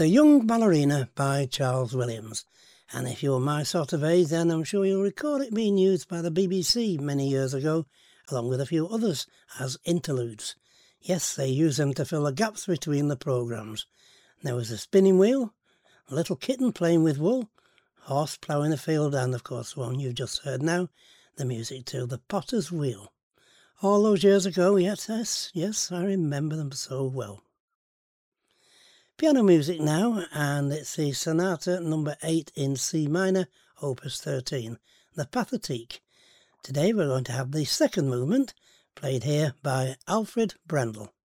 The Young Ballerina by Charles Williams. And if you're my sort of age, then I'm sure you'll recall it being used by the BBC many years ago, along with a few others, as interludes. Yes, they used them to fill the gaps between the programmes. There was a spinning wheel, a little kitten playing with wool, horse ploughing a field, and of course the one you just heard now, the music to The Potter's Wheel. All those years ago, yes, I remember them so well. Piano music now, and it's the Sonata number 8 in C minor, opus 13, the Pathétique. Today we're going to have the second movement, played here by Alfred Brendel.